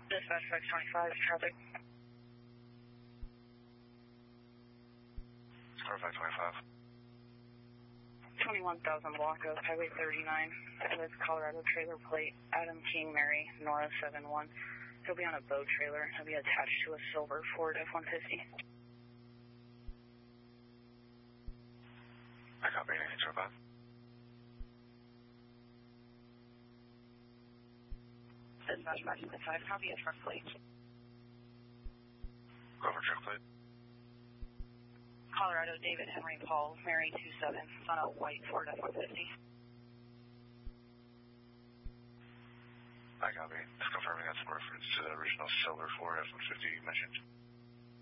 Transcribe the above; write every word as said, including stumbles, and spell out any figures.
Dispatch five twenty-five, traffic. Car five twenty-five. twenty-one thousand Blanco, Highway thirty-nine, with Colorado trailer plate, Adam King Mary, Nora seven one. He'll be on a boat trailer. He'll be attached to a silver Ford F one fifty. I copy, anything to five. Dispatch five twenty-five, copy a truck plate. Go over truck plate. Colorado David Henry Paul, Mary two seven. It's on a white Ford F one fifty. I copy. Just confirming that's in reference to the original silver Ford F one fifty you mentioned.